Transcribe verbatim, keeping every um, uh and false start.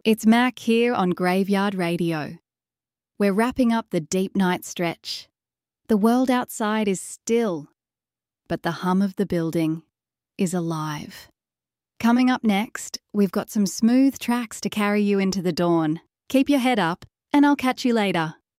It's Mac here on Graveyard Radio. We're wrapping up the deep night stretch. The world outside is still, but the hum of the building is alive. Coming up next, we've got some smooth tracks to carry you into the dawn. Keep your head up, and I'll catch you later.